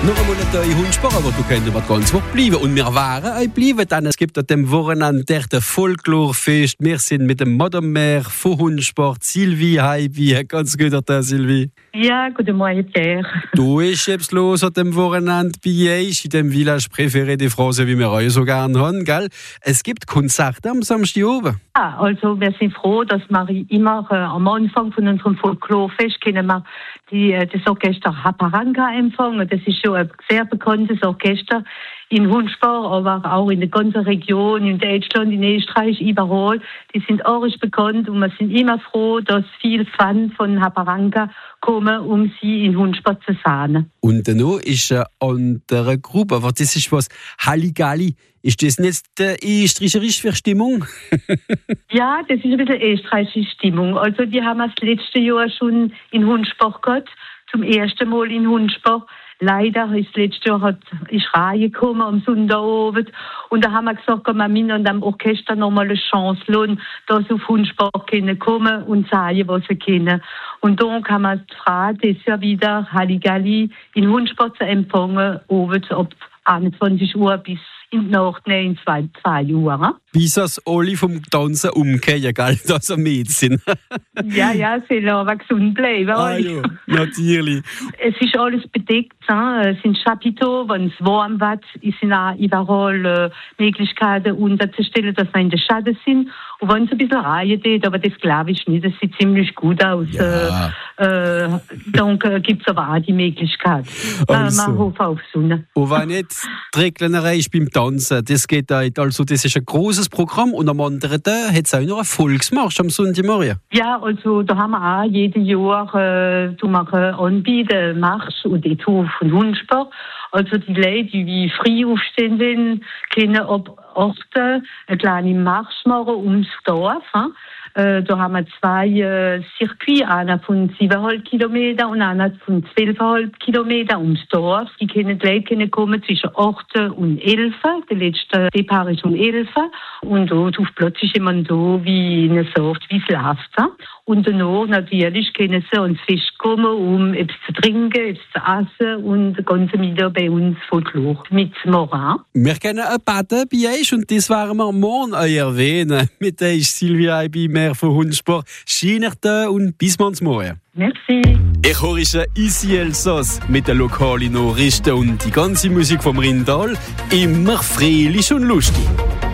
Noch einmal ein Hundsport, aber du könntest aber ganz Woche bleiben. Und wir waren auch bleiben. Dann, es gibt an dem Wochenende der Folklorfest. Wir sind mit dem Madame Maire von Hundsport. Sylvie, hi, wie ganz gut da, Sylvie. Ja, guten Morgen, Pierre. Du ist jetzt los an dem Wochenende bei euch, in dem Village Préféré de France, wie wir euch so gerne haben, gell? Es gibt Konzerte am Samstag oben. Ja, also wir sind froh, dass wir immer am Anfang von unserem Folklorfest können wir das Orchester Haparanga empfangen. Das ist schon ein sehr bekanntes Orchester in Hundsport, aber auch in der ganzen Region, in Deutschland, in Österreich, überall. Die sind arisch bekannt und wir sind immer froh, dass viele Fans von Haparanga kommen, um sie in Hundsport zu sehen. Und dann ist eine andere Gruppe, aber das ist was Halligalli. Ist das nicht die österreichische Stimmung? Ja, das ist ein bisschen österreichische Stimmung. Also die haben das letzte Jahr schon in Hundsport gehabt, zum ersten Mal in Hundsport. Leider ist letztes Jahr ist Reihe gekommen am Sonntagabend und da haben wir gesagt, wir müssen an dem Orchester nochmal eine Chance lassen, dass sie auf Hundsport kommen und sagen, was sie können. Und dann haben wir gefragt, das ja wieder Halligalli in Hundsport zu empfangen, abends ab 21 Uhr bis in die Nacht, in 2 Uhr. Bis das alle vom Tanzen umkehren, gell, dass sie mit sind. Ja, sie aber gesund bleiben. Ah, ja, natürlich. Es ist alles bedeckt. Es sind Chapiteaux, wenn es warm wird, sind auch überall Möglichkeiten unterzustellen, dass wir in der Schatten sind. Und wenn es ein bisschen Reihe geht, aber das glaube ich nicht, das sieht ziemlich gut aus. Ja. Dann gibt es aber auch die Möglichkeit. Also. Man hofft auf Sonne. Und wenn nicht die Reglerei ist beim Tanzen, das geht auch, also das ist ein großes Programm und am anderen Tag hat es auch noch einen Volksmarsch am Sonntagmorgen. Ja, also da haben wir auch jedes Jahr anbieten, Marsch und die Tour von Hundsport. Also die Leute, die früh aufstehen wollen, können ab 8 einen kleinen Marsch machen ums Dorf. Da haben wir 2 Circuits, einer von 7,5 Kilometern und einer von 12,5 Kilometern ums Dorf. Die Leute können kommen zwischen 8 und 11. Der letzte Depart ist um 11. Und dort auf Platz ist immer da, wie eine Sorte, wie es läuft. Und danach natürlich können sie ans Fest kommen, um etwas zu trinken, etwas zu essen und den ganzen Mittag bei uns Folklore mitzumachen. Wir können ein Baden bei euch und das werden wir morgen erwähnen. Mit euch Sylvia bei Maire von Hundsport. Schönen Tag und bis morgen. Merci. Ich höre ici Elsass mit den lokalen Nachrichten und die ganze Musik vom Rindal. Immer fröhlich und lustig.